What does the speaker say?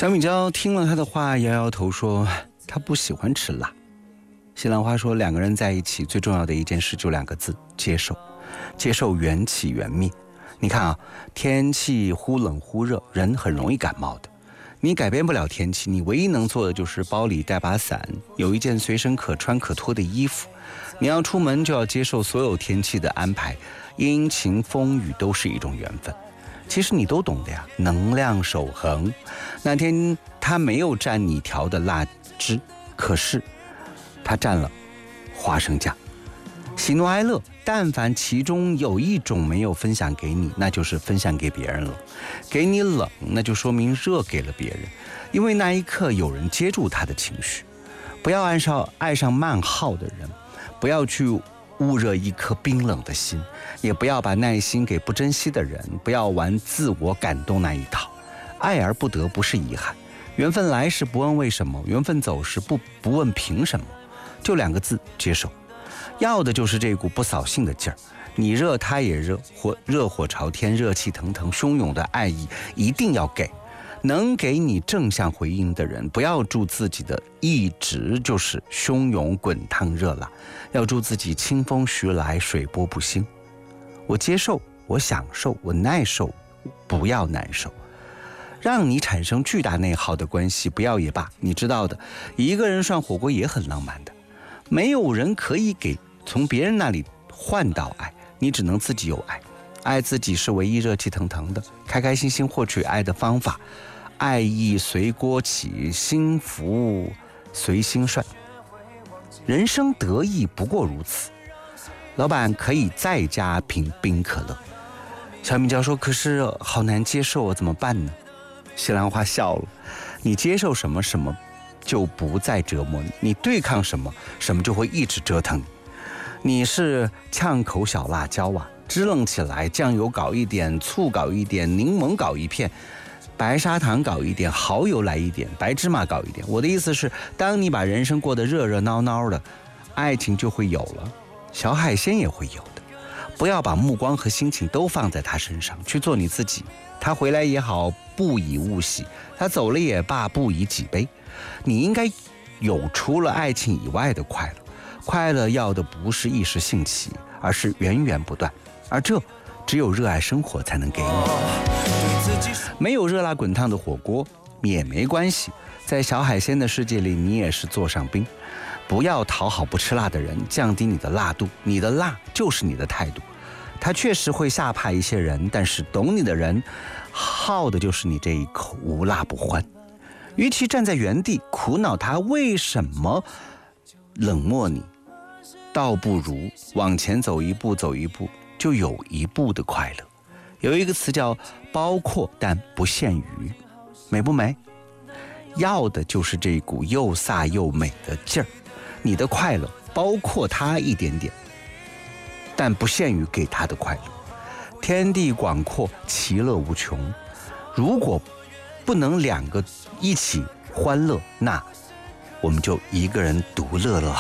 小米椒听了他的话，摇摇头说他不喜欢吃辣。西兰花说，两个人在一起最重要的一件事就2个字：接受。接受缘起缘灭。你看啊，天气忽冷忽热，人很容易感冒的。你改变不了天气，你唯一能做的就是包里带把伞，有一件随身可穿可脱的衣服。你要出门就要接受所有天气的安排，阴晴风雨都是一种缘分。其实你都懂的呀，能量守恒。那天他没有蘸你调的辣汁，可是他蘸了花生酱。喜怒哀乐，但凡其中有一种没有分享给你，那就是分享给别人了。给你冷，那就说明热给了别人，因为那一刻有人接住他的情绪。不要爱上慢耗的人，不要去捂热一颗冰冷的心，也不要把耐心给不珍惜的人，不要玩自我感动那一套。爱而不得不是遗憾，缘分来时不问为什么，缘分走时不问凭什么，就2个字：接受。要的就是这股不扫兴的劲儿，你热他也热，热火朝天，热气腾腾，汹涌的爱意一定要给。能给你正向回应的人，不要祝自己的一直就是汹涌滚烫热辣，要祝自己清风徐来，水波不兴。我接受，我享受，我耐受，不要难受。让你产生巨大内耗的关系不要也罢，你知道的，一个人涮火锅也很浪漫的。没有人可以从别人那里换到爱，你只能自己有爱。爱自己是唯一热气腾腾的，开开心心获取爱的方法。爱意随锅起，心福随心涮。人生得意不过如此。老板可以再加瓶冰可乐。小米椒说，可是好难接受啊，怎么办呢？西兰花笑了，你接受什么，什么就不再折磨你，你对抗什么，什么就会一直折腾你。你是呛口小辣椒啊，支棱起来，酱油搞一点，醋搞一点，柠檬搞一片，白砂糖搞一点，蚝油来一点，白芝麻搞一点。我的意思是，当你把人生过得热热闹闹的，爱情就会有了，小海鲜也会有的。不要把目光和心情都放在他身上，去做你自己。他回来也好，不以物喜；他走了也罢，不以己悲。你应该有除了爱情以外的快乐。快乐要的不是一时兴起，而是源源不断，而这只有热爱生活才能给你。没有热辣滚烫的火锅也没关系，在小海鲜的世界里，你也是座上宾。不要讨好不吃辣的人，降低你的辣度，你的辣就是你的态度。它确实会吓怕一些人，但是懂你的人好的就是你这一口无辣不欢。与其站在原地苦恼他为什么冷漠你，倒不如往前走一步，走一步就有一步的快乐。有一个词叫包括但不限于，美不美？要的就是这股又飒又美的劲儿。你的快乐包括他一点点，但不限于给他的快乐。天地广阔，其乐无穷。如果不能2个一起欢乐，那我们就一个人独乐了。